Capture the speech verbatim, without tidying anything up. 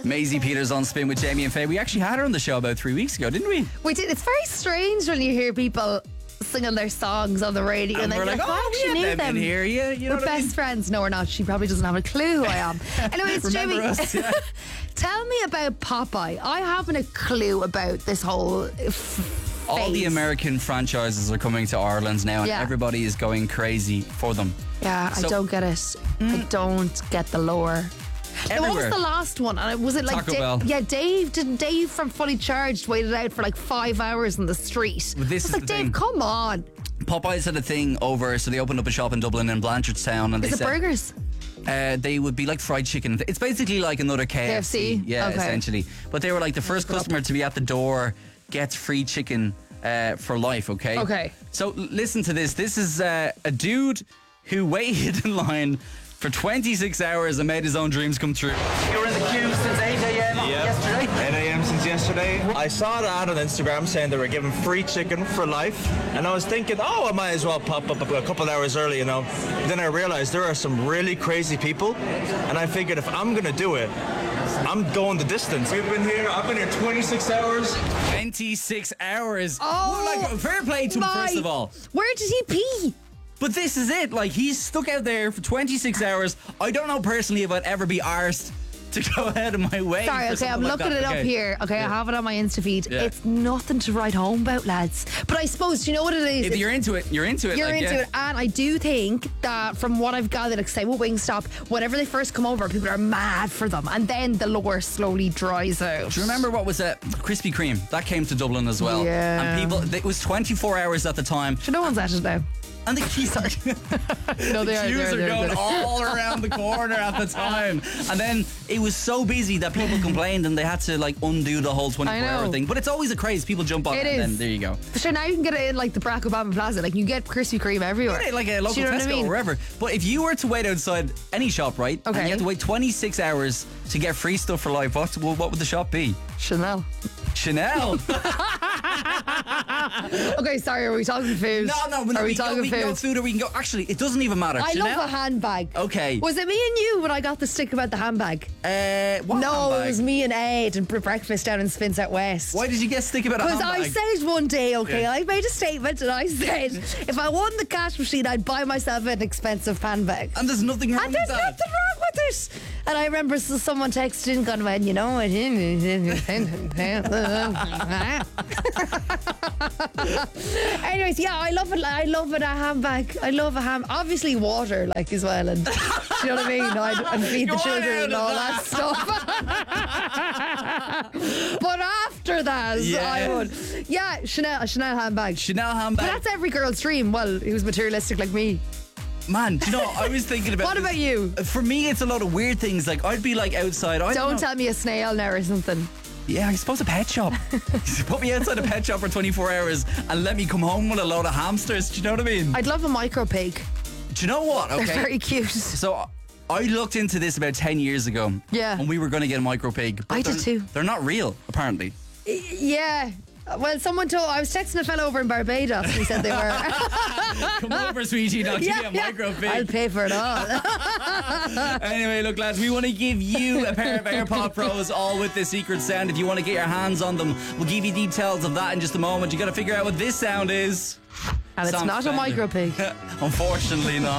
Maisie Peters on Spin with Jamie and Faye. We actually had her on the show about three weeks ago, didn't we? We did. It's very strange when you hear people singing their songs on the radio and, And then we're you're like, like, oh, oh, we she had knew them them. in here. Yeah, you know We're what I best mean? friends. No, we're not. She probably doesn't have a clue who I am. Anyways, Remember Jamie, us, yeah. tell me about Popeye. I haven't a clue about this whole f- All the phase. American franchises are coming to Ireland now, and Yeah. everybody is going crazy for them. Yeah, I So- don't get it. I don't get the lore. Now, what was Everywhere. the last one? And it- was it like Taco Da- Bell. Yeah, Dave didn't Dave from Fully Charged waited out for like five hours in the street. But this I was is like, the Dave, thing. come on. Popeyes had a thing over, so they opened up a shop in Dublin in Blanchardstown, and Is they it said burgers? uh, they would be like fried chicken. It's basically like another K F C. K F C? Yeah, Okay. essentially. But they were like the first look it up. customer to be at the door gets free chicken uh, for life, okay? Okay. So l- listen to this. This is uh, a dude who waited in line for twenty-six hours and made his own dreams come true. You were in the queue since eight a.m. yesterday? eight a.m. since yesterday. I saw the ad on Instagram saying they were giving free chicken for life, and I was thinking, oh, I might as well pop up a couple hours early, you know. Then I realized there are some really crazy people, and I figured if I'm gonna do it, I'm going the distance. We've been here, I've been here twenty-six hours. twenty-six hours. Oh, Well, like, fair play to him, my- first of all. Where did he pee? But this is it. Like, he's stuck out there for twenty-six hours. I don't know personally if I'd ever be arsed to go out of my way. Sorry, for okay, something I'm like looking that. it up Okay. here. Okay, I have it on my Insta feed. Yeah. It's nothing to write home about, lads. But I suppose, do you know what it is? If you're into it, you're into it. You're like, into yeah. it, and I do think that from what I've gathered, like say with Wingstop, whenever they first come over, people are mad for them, and then the lore slowly dries out. Do you remember what was that? Krispy Kreme. That came to Dublin as well. Yeah. And people, it was twenty-four hours at the time. So no one's at it now. And the queues are, No, they the are. queues they are, are they are, going they are. all around the corner at the time. And then it was so busy that people complained and they had to like undo the whole twenty-four hour know. thing. But it's always a craze. People jump on it, It and is. then there you go. Sure, now you can get it in like the Barack Obama Plaza. Like you get Krispy Kreme everywhere. Yeah, like a local Do you know what Tesco I mean? or wherever. But if you were to wait outside any shop, right? And Okay. you have to wait twenty-six hours to get free stuff for life. What, what would the shop be? Chanel. Chanel. Okay, sorry, are we talking food? No, no, no. Are we, we, can talking go, we can go food? food or we can go. Actually, it doesn't even matter. I Chanel. love a handbag. Okay. Was it me and you when I got the stick about the handbag? Uh, what no, handbag? it was me and Ed and breakfast down in Spins Out West. Why did you get stick about a Because handbag? I said one day, okay, Yeah. I made a statement and I said if I won the cash machine, I'd buy myself an expensive handbag. and there's nothing wrong And with there's that. nothing wrong with it. And I remember s- someone texted and gone, well, you know what? Anyways, yeah, I love it. I love it, a handbag. I love a ham. Obviously, water, like, as well. And do you know what I mean? I'd, I'd feed the Go on children out and of all that stuff. But after that, Yeah. I would. Yeah, Chanel, a Chanel handbag. Chanel But handbag. that's every girl's dream. Well, who's materialistic like me. Man, do you know, I was thinking about What this. about you? For me, it's a lot of weird things. Like, I'd be like outside. I Don't know. tell me a snail now or something. Yeah, I suppose a pet shop. Put me outside a pet shop for twenty-four hours and let me come home with a load of hamsters. Do you know what I mean? I'd love a micro pig. Do you know what? They're Okay. very cute. So I looked into this about ten years ago. Yeah. And we were going to get a micro pig. but I did they're- too. They're not real, apparently. Yeah. Well, someone told I was texting a fellow over in Barbados. And he said they were. Come over, sweetie. I'll give you a micro pig. I'll pay for it all. Anyway, look, lads, we want to give you a pair of AirPod Pros, all with the secret sound. If you want to get your hands on them, we'll give you details of that in just a moment. You got to figure out what this sound is. And it's Sound not a Fender. micro pig. Unfortunately not.